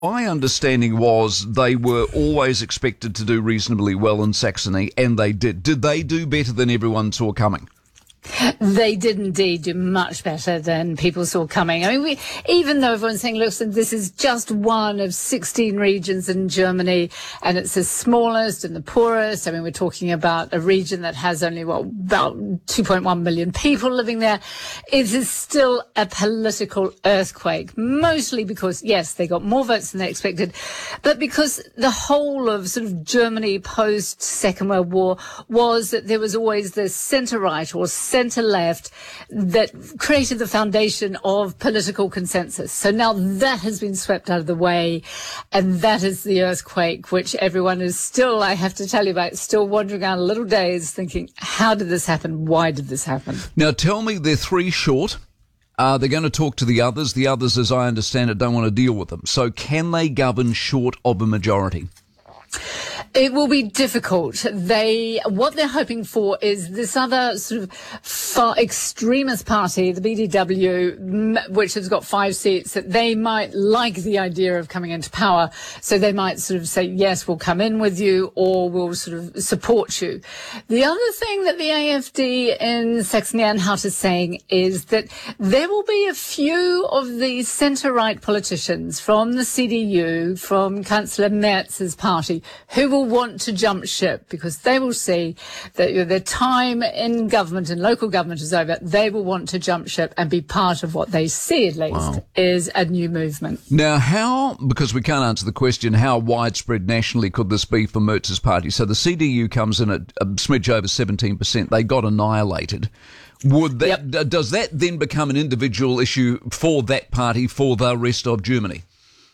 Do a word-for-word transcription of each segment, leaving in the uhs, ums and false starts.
My understanding was they were always expected to do reasonably well in Saxony, and they did. Did they do better than everyone saw coming? They did indeed do much better than people saw coming. I mean, we, even though everyone's saying, listen, this is just one of sixteen regions in Germany, and it's the smallest and the poorest. I mean, we're talking about a region that has only, what, about two point one million people living there. It is still a political earthquake, mostly because, yes, they got more votes than they expected, but because the whole of sort of Germany post-Second World War was that there was always the centre-right or centre-left that created the foundation of political consensus. So now that has been swept out of the way, and that is the earthquake, which everyone is still, I have to tell you about, still wandering around a little dazed thinking, how did this happen? Why did this happen? Now tell me, they're three short. Uh, they're going to talk to the others. The others, as I understand it, don't want to deal with them. So can they govern short of a majority? It will be difficult. They, what they're hoping for is this other sort of far extremist party, the B D W, which has got five seats, that they might like the idea of coming into power. So they might sort of say, yes, we'll come in with you, or we'll sort of support you. The other thing that the A F D in Saxony-Anhalt is saying is that there will be a few of the centre-right politicians from the C D U, from Chancellor Merz's party, who will want to jump ship because they will see that, you know, their time in government and local government is over. They will want to jump ship and be part of what they see, at least, wow. is a new movement. Now, how, because we can't answer the question, how widespread nationally could this be for Merz's party? So the C D U comes in at a smidge over seventeen percent. They got annihilated. Would that, yep. d- does that then become an individual issue for that party for the rest of Germany?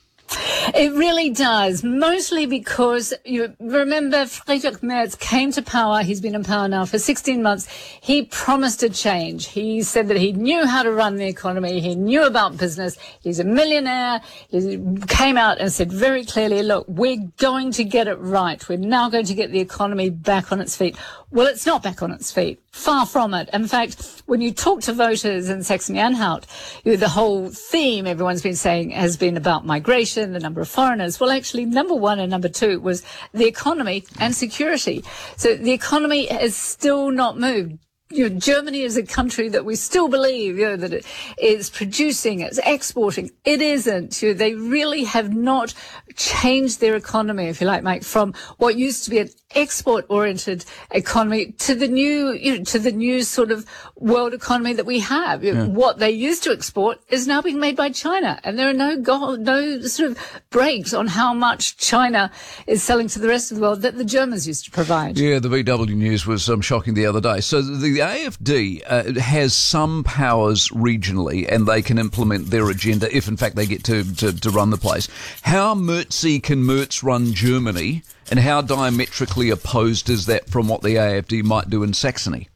It really does, mostly because, you remember, Friedrich Merz came to power. He's been in power now for sixteen months. He promised a change. He said that he knew how to run the economy. He knew about business. He's a millionaire. He came out and said very clearly, look, we're going to get it right. We're now going to get the economy back on its feet. Well, it's not back on its feet. Far from it. In fact, when you talk to voters in Saxony-Anhalt, you know, the whole theme everyone's been saying has been about migration, the number of foreigners. Well, actually, number one and number two was the economy and security. So the economy has still not moved. You know, Germany is a country that we still believe, you know, that it is producing, it's exporting. It isn't. You know, they really have not changed their economy, if you like, Mike, from what used to be an export-oriented economy to the new, you know, to the new sort of world economy that we have. You know, yeah. What they used to export is now being made by China, and there are no go- no sort of breaks on how much China is selling to the rest of the world that the Germans used to provide. Yeah, the V W News was um, shocking the other day. So the A F D uh, has some powers regionally, and they can implement their agenda if, in fact, they get to, to, to run the place. How Mertzy can Merz run Germany, and how diametrically opposed is that from what the A F D might do in Saxony?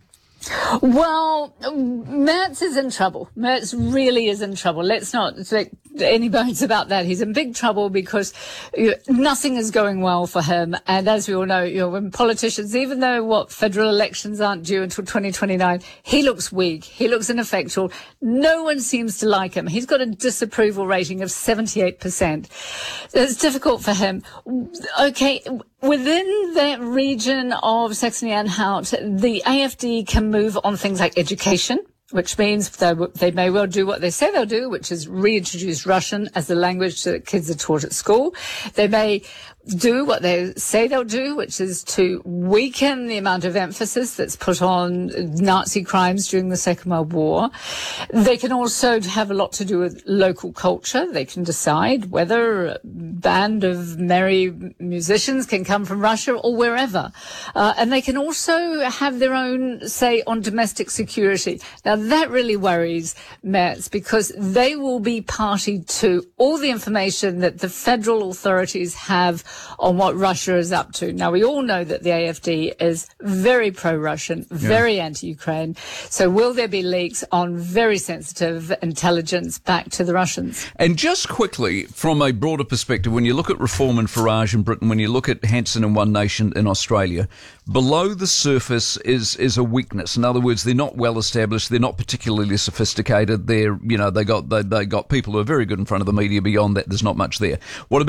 Well, Merz is in trouble. Merz really is in trouble. Let's not make any bones about that. He's in big trouble because you know, nothing is going well for him. And as we all know, you know, when politicians, even though what federal elections aren't due until twenty twenty-nine, he looks weak. He looks ineffectual. No one seems to like him. He's got a disapproval rating of seventy-eight percent. It's difficult for him. Okay. Within that region of Saxony-Anhalt, the A F D can move on things like education, which means they, they may well do what they say they'll do, which is reintroduce Russian as the language that kids are taught at school. They may do what they say they'll do, which is to weaken the amount of emphasis that's put on Nazi crimes during the Second World War. They can also have a lot to do with local culture. They can decide whether a band of merry musicians can come from Russia or wherever. Uh, and they can also have their own say on domestic security. Now, that really worries Merz because they will be party to all the information that the federal authorities have on what Russia is up to. Now, we all know that the A F D is very pro-Russian, very yeah. anti-Ukraine. So will there be leaks on very sensitive intelligence back to the Russians? And just quickly, from a broader perspective, perspective, when you look at Reform and Farage in Britain, when you look at Hanson and One Nation in Australia, below the surface is is a weakness. In other words, they're not well established. They're not particularly sophisticated. They're, you know, they got they, they got people who are very good in front of the media. Beyond that, there's not much there. What about